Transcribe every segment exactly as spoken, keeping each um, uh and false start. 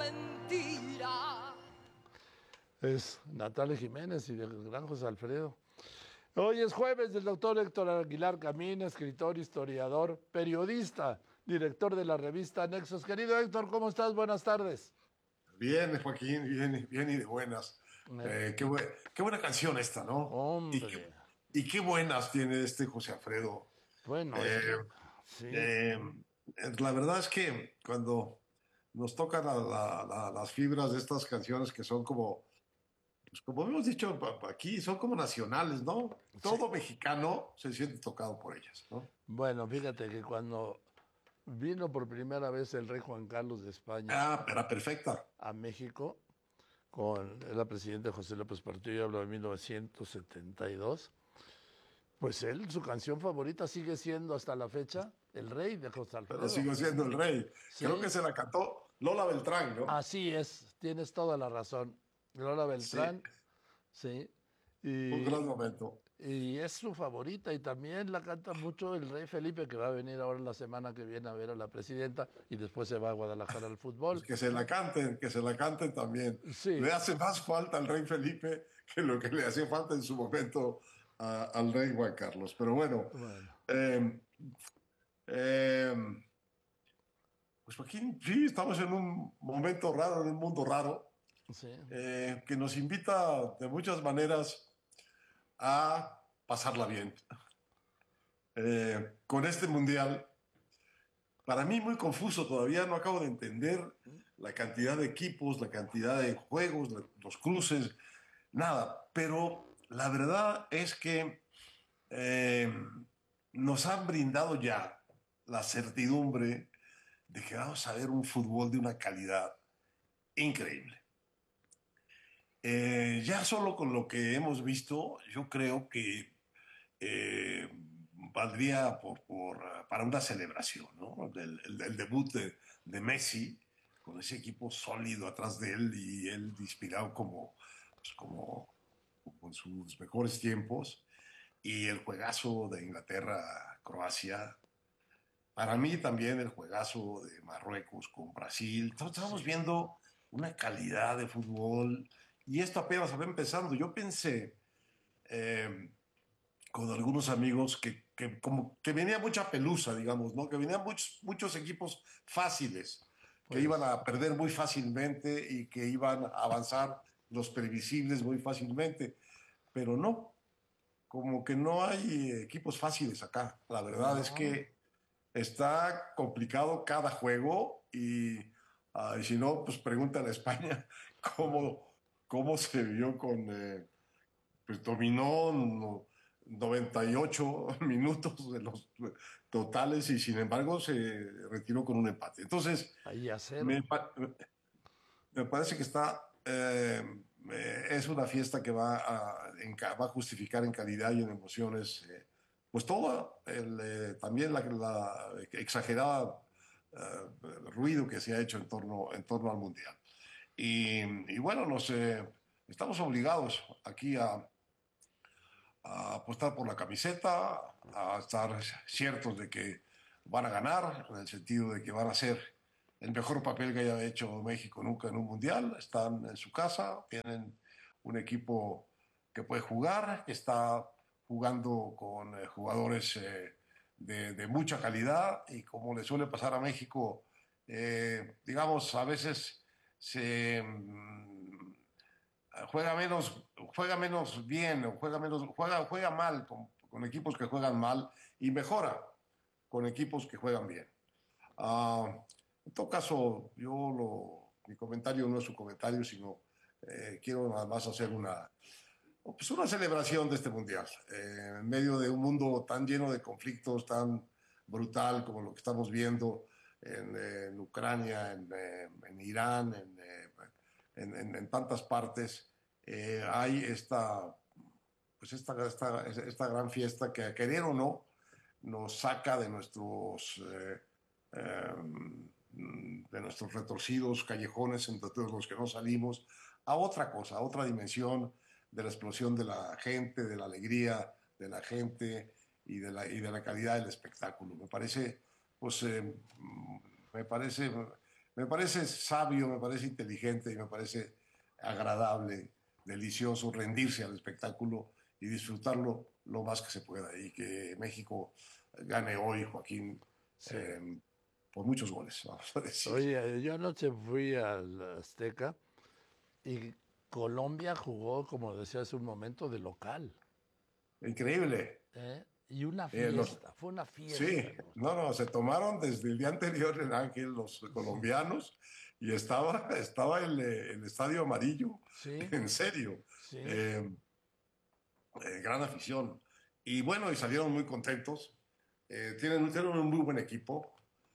mentira. Es Natalia Jiménez y del gran José Alfredo. Hoy es jueves del doctor Héctor Aguilar Camín, escritor, historiador, periodista, director de la revista Nexos. Querido Héctor, ¿cómo estás? Buenas tardes. Bien, Joaquín, bien, bien y de buenas. Eh, qué, bue- qué buena canción esta, ¿no? Y qué, Hombre, y qué buenas tiene este José Alfredo. bueno, es Eh, que sí, eh, la verdad es que cuando nos tocan la- la- la- las fibras de estas canciones que son como, pues como hemos dicho pa- pa- aquí, son como nacionales, ¿no? sí. Todo mexicano se siente tocado por ellas, ¿no? Bueno, fíjate que cuando vino por primera vez el rey Juan Carlos de España Ah, era perfecta. a México, con el presidente José López Portillo, hablo de mil novecientos setenta y dos, pues él, su canción favorita sigue siendo hasta la fecha El Rey de José Pero Alfredo. sigo siendo el rey. Creo Sí, que se la cantó Lola Beltrán, ¿no? así es, tienes toda la razón. Lola Sí, Beltrán, sí, un y, gran momento. y es su favorita y también la canta mucho el Rey Felipe, que va a venir ahora la semana que viene a ver a la presidenta y después se va a Guadalajara al Pues fútbol. que se la canten, que se la canten también. Sí, Le hace más falta al rey Felipe que lo que le hacía falta en su momento a- al rey Juan Carlos. Pero bueno, bueno, eh, eh, pues aquí sí, estamos en un momento raro, en un mundo raro, sí, eh, que nos invita de muchas maneras a pasarla bien. Eh, con este mundial, para mí muy confuso, todavía no acabo de entender la cantidad de equipos, la cantidad de juegos, la- los cruces, nada. Pero la verdad es que eh, nos han brindado ya la certidumbre de que vamos a ver un fútbol de una calidad increíble. Eh, ya solo con lo que hemos visto, yo creo que eh, valdría por, por, para una celebración, ¿no? El, el- el debut de, de Messi, con ese equipo sólido atrás de él y él inspirado como, pues, como, como en sus mejores tiempos, y el juegazo de Inglaterra-Croacia. Para mí también el juegazo de Marruecos con Brasil. Entonces, estamos sí. viendo una calidad de fútbol y esto apenas va empezando. Yo pensé eh, con algunos amigos que, que como que venía mucha pelusa, digamos, ¿no? Que venían muchos, muchos equipos fáciles, que iban Pues a perder muy fácilmente y que iban a avanzar los previsibles muy fácilmente, pero no, como que no hay equipos fáciles acá. La verdad es no, que está complicado cada juego y, ah, y si no, pues pregúntale a España cómo, cómo se vio con... eh, pues dominó no- noventa y ocho minutos de los totales y sin embargo se retiró con un empate. Entonces, ahí a me, cero. pa- me parece que está, eh, eh, es una fiesta que va a, en ca- va a justificar en calidad y en emociones, eh, pues todo el, eh, también la, la exagerada eh, ruido que se ha hecho en torno, en torno al Mundial. Y, y bueno, nos, eh, estamos obligados aquí a a apostar por la camiseta, a estar ciertos de que van a ganar, en el sentido de que van a hacer el mejor papel que haya hecho México nunca en un mundial. Están en su casa, tienen un equipo que puede jugar, que está jugando con eh, jugadores eh, de, de, mucha calidad y como le suele pasar a México, eh, digamos, a veces se... mm, juega menos, juega menos bien, o juega menos, juega, juega mal con, con equipos que juegan mal y mejora con equipos que juegan bien. Uh, en todo caso, yo lo, mi comentario no es su comentario, sino eh, quiero nada más hacer una, pues una celebración de este mundial. Eh, en medio de un mundo tan lleno de conflictos, tan brutal como lo que estamos viendo en, en Ucrania, en, eh, en Irán, en, eh, en, en, en, tantas partes, eh, hay esta, pues esta, esta, esta gran fiesta que, a querer o no, nos saca de nuestros, eh, eh, de nuestros retorcidos callejones entre todos los que no salimos, a otra cosa, a otra dimensión de la explosión de la gente, de la alegría de la gente y de la, y de la calidad del espectáculo. Me parece, pues, eh, me parece me parece sabio, me parece inteligente y me parece agradable, delicioso rendirse al espectáculo y disfrutarlo lo más que se pueda. Y que México gane hoy, Joaquín, Sí. eh, por muchos goles, vamos a decir. Oye, yo anoche fui al Azteca y Colombia jugó, como decía hace un momento, de local. Increíble. ¿Eh? Y una Eh, los, fiesta, fue una sí, fiesta, ¿no? no, no, se tomaron desde el día anterior en Ángel los colombianos y estaba, estaba el, eh, el estadio amarillo, Sí, en serio. sí, Eh, eh, gran afición. Y bueno, y salieron muy contentos. Eh, tienen, tienen un muy buen equipo.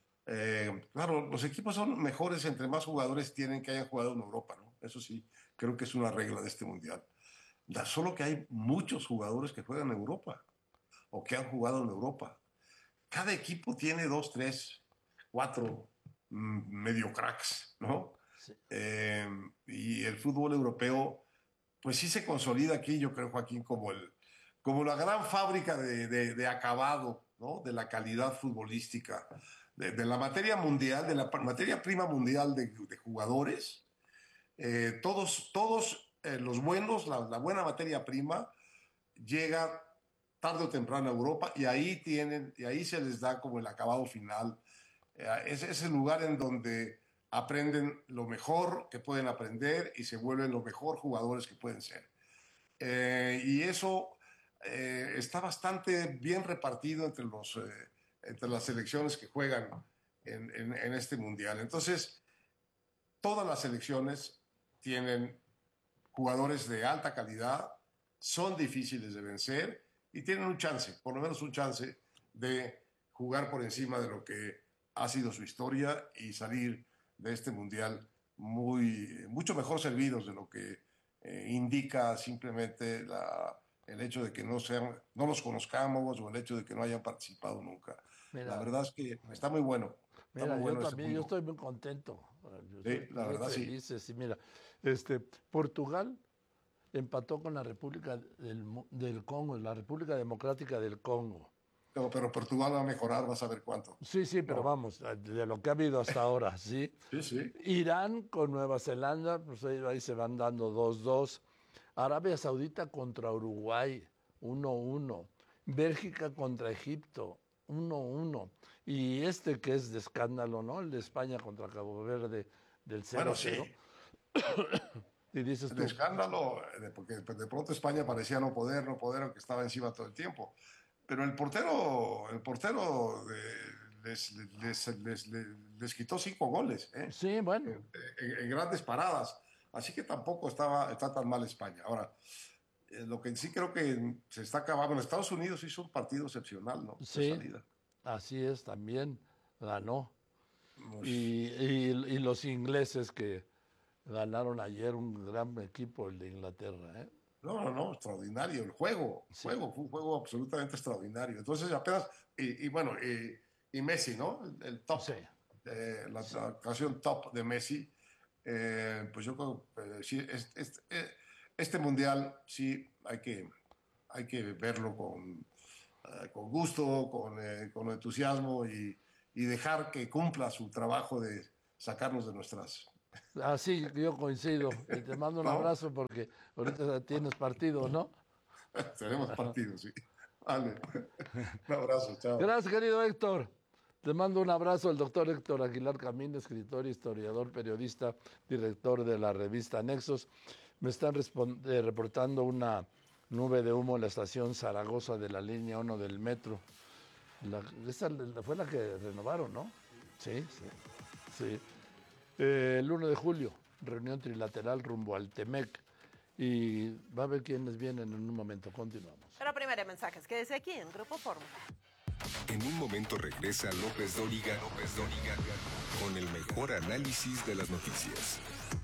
Eh, claro, los equipos son mejores entre más jugadores tienen que hayan jugado en Europa, ¿no? Eso sí, creo que es una regla de este mundial. Da, solo que hay muchos jugadores que juegan en Europa o que han jugado en Europa. Cada equipo tiene dos, tres, cuatro mm, medio cracks, ¿no? sí. Eh, y el fútbol europeo, pues sí se consolida aquí, yo creo, Joaquín, como, el, como la gran fábrica de, de, de acabado, ¿no? De la calidad futbolística, de, de, la materia mundial, de la materia prima mundial de, de jugadores. Eh, todos, todos eh, los buenos, la, la buena materia prima, llega tarde o temprano a Europa y ahí tienen, y ahí se les da como el acabado final. Eh, es, es el lugar en donde aprenden lo mejor que pueden aprender y se vuelven los mejores jugadores que pueden ser. Eh, y eso eh, está bastante bien repartido entre, los, eh, entre las selecciones que juegan en, en, en este mundial. Entonces, todas las selecciones tienen jugadores de alta calidad, son difíciles de vencer y tienen un chance, por lo menos un chance de jugar por encima de lo que ha sido su historia y salir de este mundial muy, mucho mejor servidos de lo que eh, indica simplemente la, el hecho de que no, sean, no los conozcamos o el hecho de que no hayan participado nunca. La Mira, verdad es que está muy bueno, está mira, muy yo bueno este también, yo mundo. estoy muy contento. Yo Sí, estoy la muy verdad sí. feliz. Sí, mira, este, Portugal empató con la República del, Mo- del Congo, la República Democrática del Congo. Pero, pero Portugal va a mejorar, vas a ver cuánto. Sí, sí, pero No, vamos, de lo que ha habido hasta ahora, ¿sí? sí, sí. Irán con Nueva Zelanda, pues ahí, ahí se van dando dos dos. Arabia Saudita contra Uruguay, uno uno. Bélgica contra Egipto, uno uno. Y este que es de escándalo, ¿no? El de España contra Cabo Verde del Bueno, cero cero. sí, Y dices el tú, escándalo, de- porque de pronto España parecía no poder, no poder, aunque estaba encima todo el tiempo. Pero el portero, el portero de- les, les, les, les, les quitó cinco goles, ¿eh? sí, bueno, En, en- en grandes paradas. Así que tampoco estaba, está tan mal España. Ahora, eh, lo que sí creo que se está acabando, en Estados Unidos hizo un partido excepcional, ¿no? De sí, salida. así es, también ganó. Pues, Y, y, y los ingleses que ganaron ayer un gran equipo, el de Inglaterra, ¿eh? no, no, no, extraordinario. El juego, el Sí, juego, fue un juego absolutamente extraordinario. Entonces, apenas, y, y bueno, y, y Messi, ¿no? El, el top, sí, eh, la, sí. la ocasión top de Messi. Eh, pues yo creo que sí, es- es- eh, este mundial sí hay que, hay que verlo con, eh, con gusto, con, eh, con entusiasmo y, y dejar que cumpla su trabajo de sacarnos de nuestras, Así yo coincido. Y te mando un ¿no? abrazo porque ahorita tienes partido, ¿no? Tenemos partidos, sí. Vale. Un abrazo, chao. Gracias, querido Héctor. Te mando un abrazo al doctor Héctor Aguilar Camín, escritor, historiador, periodista, director de la revista Nexos. Me están respon- eh, reportando una nube de humo en la estación Zaragoza de la línea uno del metro. La- esa la- fue la que renovaron, ¿no? Sí, sí, sí. Eh, el uno de julio, reunión trilateral rumbo al Temec. Y va a ver quiénes vienen en un momento. Continuamos. Pero primero mensajes, quédese aquí en Grupo Fórmula. En un momento regresa López Dóriga, López Dóriga con el mejor análisis de las noticias.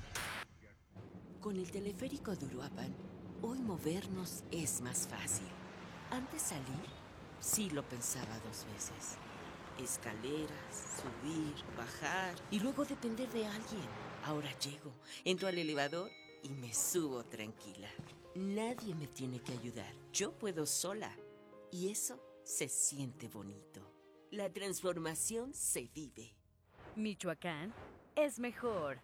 Con el teleférico de Uruapan, hoy movernos es más fácil. Antes salir, sí lo pensaba dos veces. Escaleras, subir, bajar y luego depender de alguien. Ahora llego, entro al elevador y me subo tranquila. Nadie me tiene que ayudar. Yo puedo sola. Y eso se siente bonito. La transformación se vive. Michoacán es mejor.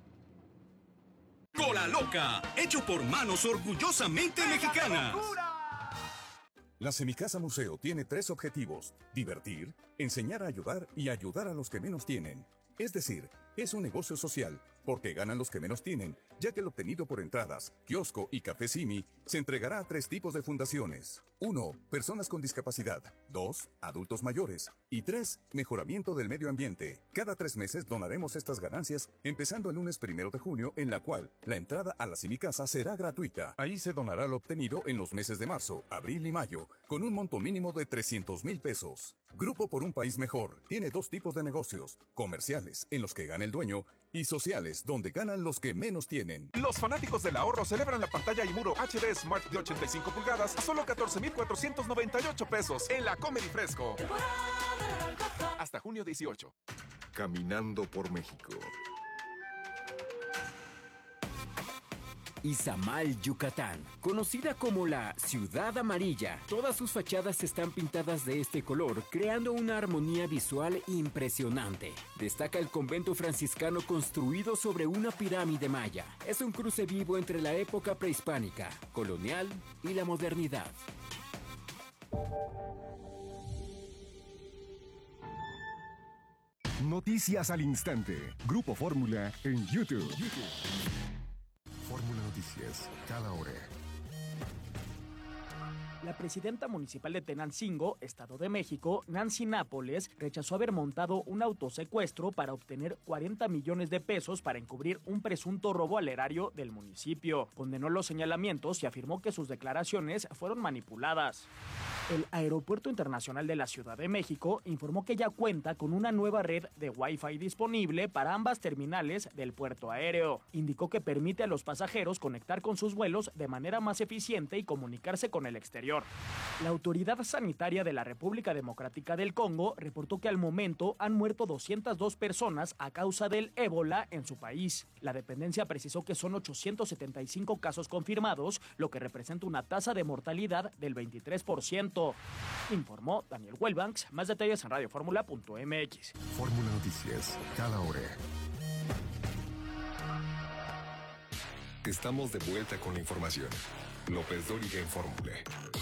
Cola Loca, hecho por manos orgullosamente mexicanas. La Semicasa Museo tiene tres objetivos: divertir, enseñar a ayudar y ayudar a los que menos tienen. Es decir, es un negocio social, porque ganan los que menos tienen, ya que el obtenido por entradas, kiosco y café Simi se entregará a tres tipos de fundaciones. uno. Personas con discapacidad. dos. Adultos mayores. Y tres. Mejoramiento del medio ambiente. Cada tres meses donaremos estas ganancias, empezando el lunes primero de junio, en la cual la entrada a la Semicasa será gratuita. Ahí se donará lo obtenido en los meses de marzo, abril y mayo, con un monto mínimo de trescientos mil pesos. Grupo por un País Mejor tiene dos tipos de negocios: comerciales, en los que gana el dueño, y sociales, donde ganan los que menos tienen. Los fanáticos del ahorro celebran la pantalla y muro H D Smart de ochenta y cinco pulgadas a solo catorce mil cuatrocientos noventa y ocho pesos en la Comedy Fresco. Hasta junio dieciocho. Caminando por México. Izamal, Yucatán, conocida como la Ciudad Amarilla. Todas sus fachadas están pintadas de este color, creando una armonía visual impresionante. Destaca el convento franciscano construido sobre una pirámide maya. Es un cruce vivo entre la época prehispánica, colonial y la modernidad. Noticias al instante. Grupo Fórmula en YouTube. Fórmula Noticias, cada hora. La presidenta municipal de Tenancingo, Estado de México, Nancy Nápoles, rechazó haber montado un autosecuestro para obtener cuarenta millones de pesos para encubrir un presunto robo al erario del municipio. Condenó los señalamientos y afirmó que sus declaraciones fueron manipuladas. El Aeropuerto Internacional de la Ciudad de México informó que ya cuenta con una nueva red de Wi-Fi disponible para ambas terminales del puerto aéreo. Indicó que permite a los pasajeros conectar con sus vuelos de manera más eficiente y comunicarse con el exterior. La Autoridad Sanitaria de la República Democrática del Congo reportó que al momento han muerto doscientas dos personas a causa del ébola en su país. La dependencia precisó que son ochocientos setenta y cinco casos confirmados, lo que representa una tasa de mortalidad del veintitrés por ciento. Informó Daniel Wellbanks. Más detalles en radioformula punto m x. Fórmula Noticias, cada hora. Estamos de vuelta con la información. López Dóriga en Fórmula.